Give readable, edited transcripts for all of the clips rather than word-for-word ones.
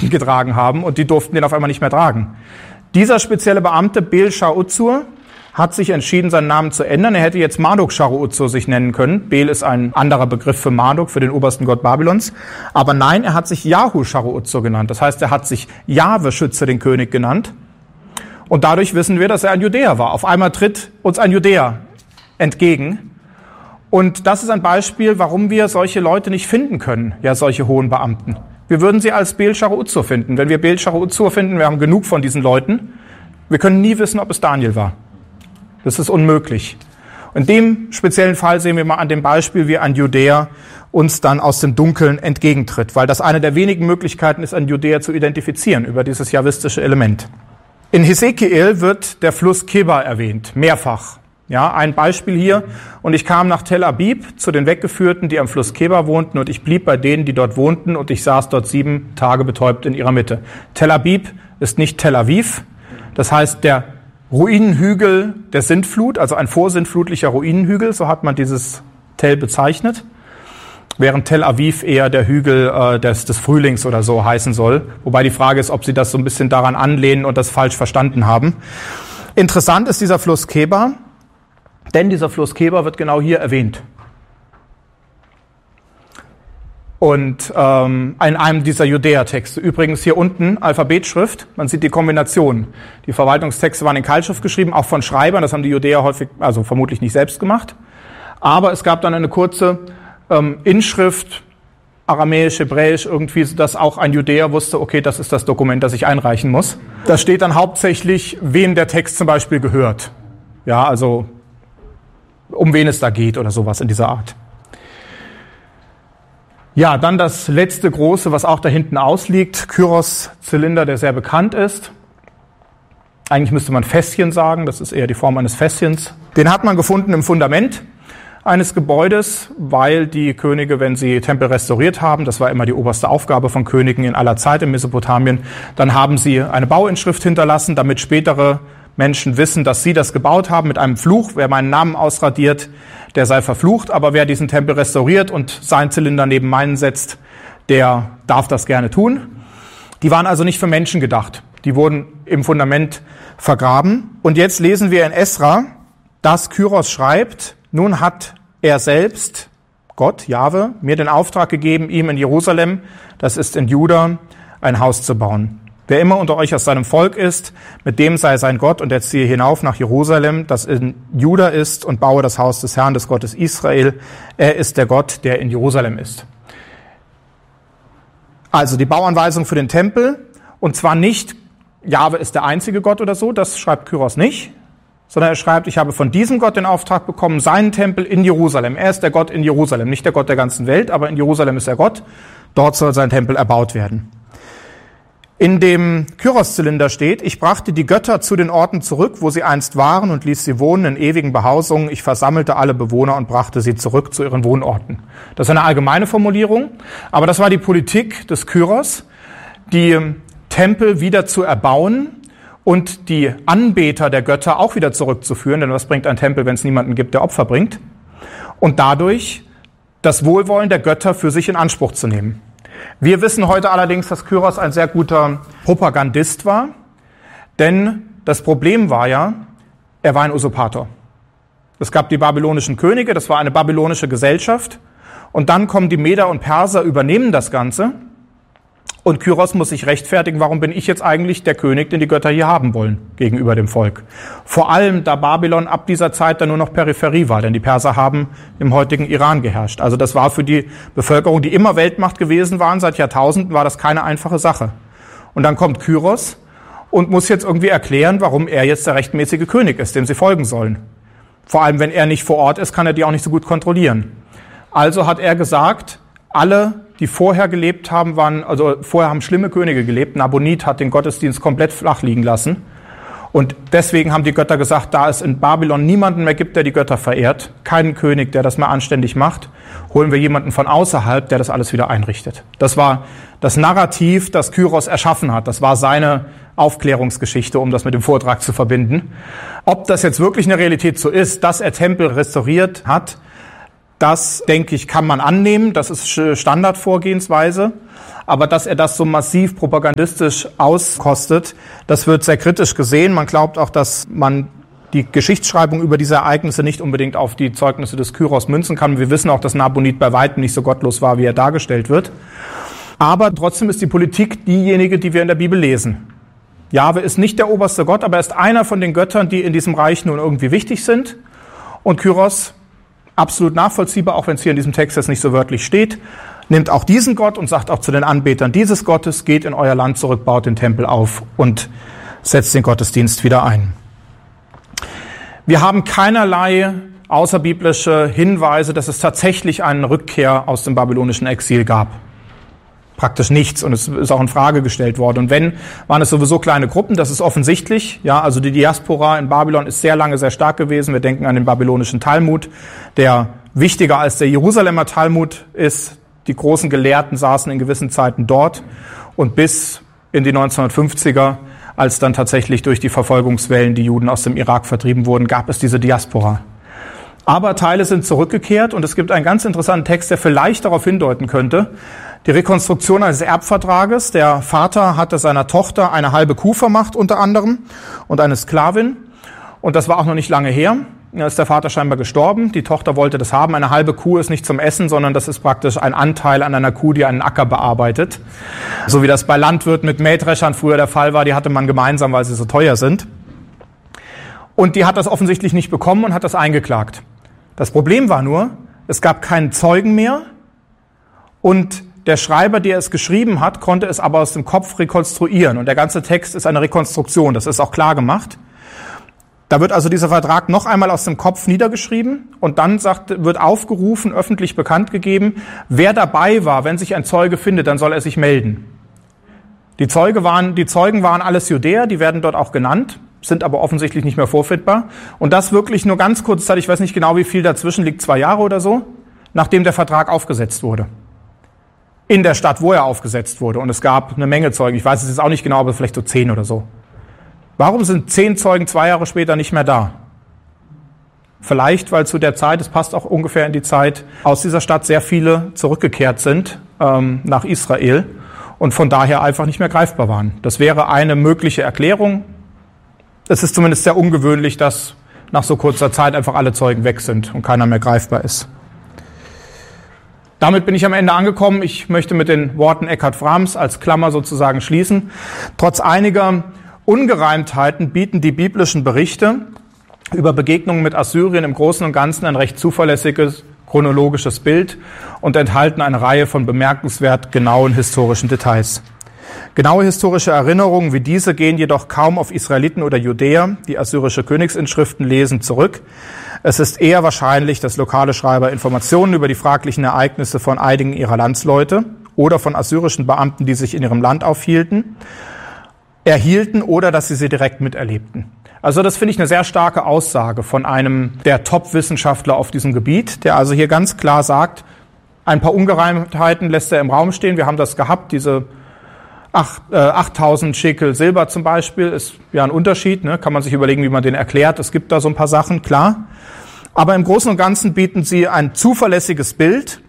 Zeichen getragen haben und die durften den auf einmal nicht mehr tragen. Dieser spezielle Beamte, Bel-Shar-Uzzur, hat sich entschieden, seinen Namen zu ändern. Er hätte jetzt Marduk-Shar-Uzzur sich nennen können. Bel ist ein anderer Begriff für Marduk, für den obersten Gott Babylons. Aber nein, er hat sich Yahu-Shar-Uzzur genannt. Das heißt, er hat sich Jahwe, Schütze den König, genannt. Und dadurch wissen wir, dass er ein Judäer war. Auf einmal tritt uns ein Judäer entgegen. Und das ist ein Beispiel, warum wir solche Leute nicht finden können, ja, solche hohen Beamten. Wir würden sie als Bel-Shar-Uzzur finden. Wenn wir Bel-Shar-Uzzur finden, wir haben genug von diesen Leuten, wir können nie wissen, ob es Daniel war. Das ist unmöglich. In dem speziellen Fall sehen wir mal an dem Beispiel, wie ein Judäer uns dann aus dem Dunkeln entgegentritt, weil das eine der wenigen Möglichkeiten ist, einen Judäer zu identifizieren über dieses jahwistische Element. In Hesekiel wird der Fluss Kebar erwähnt, mehrfach. Ja, ein Beispiel hier. Und ich kam nach Tel Abib zu den Weggeführten, die am Fluss Kebar wohnten, und ich blieb bei denen, die dort wohnten, und ich saß dort 7 Tage betäubt in ihrer Mitte. Tel Abib ist nicht Tel Aviv. Das heißt, der Ruinenhügel der Sintflut, also ein vorsintflutlicher Ruinenhügel, so hat man dieses Tel bezeichnet, während Tel Aviv eher der Hügel des Frühlings oder so heißen soll. Wobei die Frage ist, ob sie das so ein bisschen daran anlehnen und das falsch verstanden haben. Interessant ist dieser Fluss Kebar, denn dieser Fluss Kebar wird genau hier erwähnt. Und in einem dieser Judäa-Texte. Übrigens hier unten Alphabetschrift, man sieht die Kombination. Die Verwaltungstexte waren in Keilschrift geschrieben, auch von Schreibern, das haben die Judäer häufig, also vermutlich nicht selbst gemacht. Aber es gab dann eine kurze Inschrift, aramäisch, hebräisch, irgendwie, dass auch ein Judäer wusste, okay, das ist das Dokument, das ich einreichen muss. Da steht dann hauptsächlich, wem der Text zum Beispiel gehört. Ja, also um wen es da geht oder sowas in dieser Art. Ja, dann das letzte große, was auch da hinten ausliegt, Kyros-Zylinder, der sehr bekannt ist. Eigentlich müsste man Fässchen sagen, das ist eher die Form eines Fässchens. Den hat man gefunden im Fundament eines Gebäudes, weil die Könige, wenn sie Tempel restauriert haben, das war immer die oberste Aufgabe von Königen in aller Zeit in Mesopotamien, dann haben sie eine Bauinschrift hinterlassen, damit spätere Menschen wissen, dass sie das gebaut haben mit einem Fluch. Wer meinen Namen ausradiert, der sei verflucht. Aber wer diesen Tempel restauriert und seinen Zylinder neben meinen setzt, der darf das gerne tun. Die waren also nicht für Menschen gedacht. Die wurden im Fundament vergraben. Und jetzt lesen wir in Esra, dass Kyros schreibt, nun hat er selbst, Gott, Jahwe, mir den Auftrag gegeben, ihm in Jerusalem, das ist in Juda, ein Haus zu bauen. Wer immer unter euch aus seinem Volk ist, mit dem sei sein Gott, und er ziehe hinauf nach Jerusalem, das in Juda ist, und baue das Haus des Herrn, des Gottes Israel. Er ist der Gott, der in Jerusalem ist. Also die Bauanweisung für den Tempel, und zwar nicht, Jahwe ist der einzige Gott oder so, das schreibt Kyros nicht, sondern er schreibt, ich habe von diesem Gott den Auftrag bekommen, seinen Tempel in Jerusalem. Er ist der Gott in Jerusalem, nicht der Gott der ganzen Welt, aber in Jerusalem ist er Gott. Dort soll sein Tempel erbaut werden. In dem Kyros-Zylinder steht, ich brachte die Götter zu den Orten zurück, wo sie einst waren, und ließ sie wohnen in ewigen Behausungen. Ich versammelte alle Bewohner und brachte sie zurück zu ihren Wohnorten. Das ist eine allgemeine Formulierung, aber das war die Politik des Kyros, die Tempel wieder zu erbauen und die Anbeter der Götter auch wieder zurückzuführen. Denn was bringt ein Tempel, wenn es niemanden gibt, der Opfer bringt? Und dadurch das Wohlwollen der Götter für sich in Anspruch zu nehmen. Wir wissen heute allerdings, dass Kyros ein sehr guter Propagandist war, denn das Problem war ja, er war ein Usurpator. Es gab die babylonischen Könige, das war eine babylonische Gesellschaft, und dann kommen die Meder und Perser, übernehmen das Ganze, und Kyros muss sich rechtfertigen, warum bin ich jetzt eigentlich der König, den die Götter hier haben wollen, gegenüber dem Volk. Vor allem, da Babylon ab dieser Zeit dann nur noch Peripherie war, denn die Perser haben im heutigen Iran geherrscht. Also das war für die Bevölkerung, die immer Weltmacht gewesen waren, seit Jahrtausenden, war das keine einfache Sache. Und dann kommt Kyros und muss jetzt irgendwie erklären, warum er jetzt der rechtmäßige König ist, dem sie folgen sollen. Vor allem, wenn er nicht vor Ort ist, kann er die auch nicht so gut kontrollieren. Also hat er gesagt, alle, die vorher gelebt haben, vorher haben schlimme Könige gelebt. Nabonid hat den Gottesdienst komplett flach liegen lassen. Und deswegen haben die Götter gesagt, da es in Babylon niemanden mehr gibt, der die Götter verehrt, keinen König, der das mehr anständig macht, holen wir jemanden von außerhalb, der das alles wieder einrichtet. Das war das Narrativ, das Kyros erschaffen hat. Das war seine Aufklärungsgeschichte, um das mit dem Vortrag zu verbinden. Ob das jetzt wirklich eine Realität so ist, dass er Tempel restauriert hat, Das, denke ich, kann man annehmen. Das ist Standardvorgehensweise. Aber dass er das so massiv propagandistisch auskostet, das wird sehr kritisch gesehen. Man glaubt auch, dass man die Geschichtsschreibung über diese Ereignisse nicht unbedingt auf die Zeugnisse des Kyros münzen kann. Wir wissen auch, dass Nabonid bei weitem nicht so gottlos war, wie er dargestellt wird. Aber trotzdem ist die Politik diejenige, die wir in der Bibel lesen. Jahwe ist nicht der oberste Gott, aber er ist einer von den Göttern, die in diesem Reich nun irgendwie wichtig sind. Und Kyros, absolut nachvollziehbar, auch wenn es hier in diesem Text jetzt nicht so wörtlich steht, nimmt auch diesen Gott und sagt auch zu den Anbetern dieses Gottes, geht in euer Land zurück, baut den Tempel auf und setzt den Gottesdienst wieder ein. Wir haben keinerlei außerbiblische Hinweise, dass es tatsächlich eine Rückkehr aus dem babylonischen Exil gab. Praktisch nichts, und es ist auch in Frage gestellt worden. Und wenn, waren es sowieso kleine Gruppen, das ist offensichtlich. Ja, also die Diaspora in Babylon ist sehr lange sehr stark gewesen. Wir denken an den babylonischen Talmud, der wichtiger als der Jerusalemer Talmud ist. Die großen Gelehrten saßen in gewissen Zeiten dort, und bis in die 1950er, als dann tatsächlich durch die Verfolgungswellen die Juden aus dem Irak vertrieben wurden, gab es diese Diaspora. Aber Teile sind zurückgekehrt, und es gibt einen ganz interessanten Text, der vielleicht darauf hindeuten könnte. Die Rekonstruktion eines Erbvertrages. Der Vater hatte seiner Tochter eine halbe Kuh vermacht unter anderem und eine Sklavin. Und das war auch noch nicht lange her. Da ist der Vater scheinbar gestorben. Die Tochter wollte das haben. Eine halbe Kuh ist nicht zum Essen, sondern das ist praktisch ein Anteil an einer Kuh, die einen Acker bearbeitet. So wie das bei Landwirten mit Mähdreschern früher der Fall war. Die hatte man gemeinsam, weil sie so teuer sind. Und die hat das offensichtlich nicht bekommen und hat das eingeklagt. Das Problem war nur, es gab keinen Zeugen mehr, und der Schreiber, der es geschrieben hat, konnte es aber aus dem Kopf rekonstruieren. Und der ganze Text ist eine Rekonstruktion, das ist auch klar gemacht. Da wird also dieser Vertrag noch einmal aus dem Kopf niedergeschrieben, und dann wird aufgerufen, öffentlich bekannt gegeben, wer dabei war. Wenn sich ein Zeuge findet, dann soll er sich melden. Die Zeugen waren alles Judäer, die werden dort auch genannt, sind aber offensichtlich nicht mehr vorfindbar. Und das wirklich nur ganz kurz Zeit, ich weiß nicht genau, wie viel dazwischen liegt, 2 Jahre oder so, nachdem der Vertrag aufgesetzt wurde. In der Stadt, wo er aufgesetzt wurde. Und es gab eine Menge Zeugen. Ich weiß es jetzt auch nicht genau, aber vielleicht so 10 oder so. Warum sind 10 Zeugen 2 Jahre später nicht mehr da? Vielleicht, weil zu der Zeit, es passt auch ungefähr in die Zeit, aus dieser Stadt sehr viele zurückgekehrt sind nach Israel und von daher einfach nicht mehr greifbar waren. Das wäre eine mögliche Erklärung. Es ist zumindest sehr ungewöhnlich, dass nach so kurzer Zeit einfach alle Zeugen weg sind und keiner mehr greifbar ist. Damit bin ich am Ende angekommen. Ich möchte mit den Worten Eckhard Frams als Klammer sozusagen schließen. Trotz einiger Ungereimtheiten bieten die biblischen Berichte über Begegnungen mit Assyrien im Großen und Ganzen ein recht zuverlässiges chronologisches Bild und enthalten eine Reihe von bemerkenswert genauen historischen Details. Genaue historische Erinnerungen wie diese gehen jedoch kaum auf Israeliten oder Judäer, die assyrische Königsinschriften lesen, zurück. Es ist eher wahrscheinlich, dass lokale Schreiber Informationen über die fraglichen Ereignisse von einigen ihrer Landsleute oder von assyrischen Beamten, die sich in ihrem Land aufhielten, erhielten oder dass sie direkt miterlebten. Also das finde ich eine sehr starke Aussage von einem der Top-Wissenschaftler auf diesem Gebiet, der also hier ganz klar sagt, ein paar Ungereimtheiten lässt er im Raum stehen. Wir haben das gehabt, diese 8.000 Schekel Silber zum Beispiel ist ja ein Unterschied, ne? Kann man sich überlegen, wie man den erklärt. Es gibt da so ein paar Sachen, klar. Aber im Großen und Ganzen bieten sie ein zuverlässiges Bild,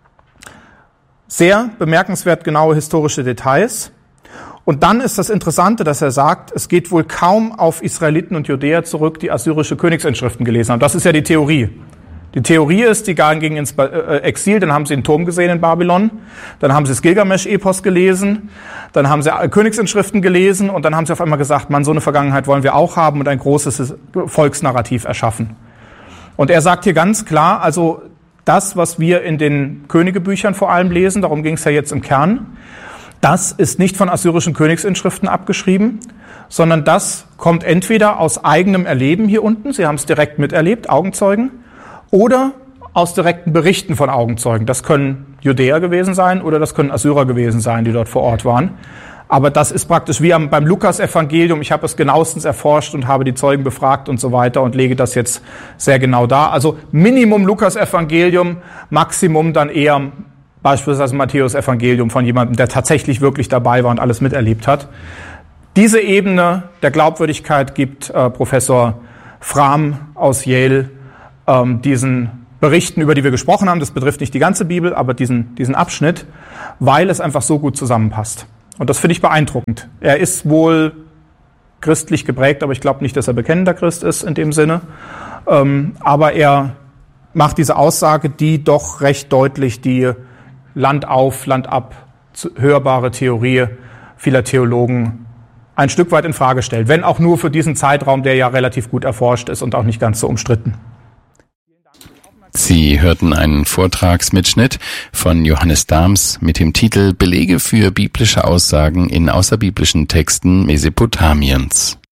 sehr bemerkenswert genaue historische Details. Und dann ist das Interessante, dass er sagt, es geht wohl kaum auf Israeliten und Judäer zurück, die assyrische Königsinschriften gelesen haben. Das ist ja die Theorie. Die Theorie ist, die gingen ins Exil, dann haben sie den Turm gesehen in Babylon, dann haben sie das Gilgamesch-Epos gelesen, dann haben sie Königsinschriften gelesen und dann haben sie auf einmal gesagt, so eine Vergangenheit wollen wir auch haben und ein großes Volksnarrativ erschaffen. Und er sagt hier ganz klar, also das, was wir in den Königebüchern vor allem lesen, darum ging es ja jetzt im Kern, das ist nicht von assyrischen Königsinschriften abgeschrieben, sondern das kommt entweder aus eigenem Erleben hier unten, sie haben es direkt miterlebt, Augenzeugen, oder aus direkten Berichten von Augenzeugen. Das können Judäer gewesen sein oder das können Assyrer gewesen sein, die dort vor Ort waren. Aber das ist praktisch wie beim Lukas-Evangelium. Ich habe es genauestens erforscht und habe die Zeugen befragt und so weiter und lege das jetzt sehr genau dar. Also Minimum Lukas-Evangelium, Maximum dann eher beispielsweise Matthäus-Evangelium von jemandem, der tatsächlich wirklich dabei war und alles miterlebt hat. Diese Ebene der Glaubwürdigkeit gibt Professor Fram aus Yale diesen Berichten, über die wir gesprochen haben. Das betrifft nicht die ganze Bibel, aber diesen Abschnitt, weil es einfach so gut zusammenpasst. Und das finde ich beeindruckend. Er ist wohl christlich geprägt, aber ich glaube nicht, dass er bekennender Christ ist in dem Sinne. Aber er macht diese Aussage, die doch recht deutlich die Land auf, Land ab hörbare Theorie vieler Theologen ein Stück weit in Frage stellt, wenn auch nur für diesen Zeitraum, der ja relativ gut erforscht ist und auch nicht ganz so umstritten. Sie hörten einen Vortragsmitschnitt von Johannes Dahms mit dem Titel Belege für biblische Aussagen in außerbiblischen Texten Mesopotamiens.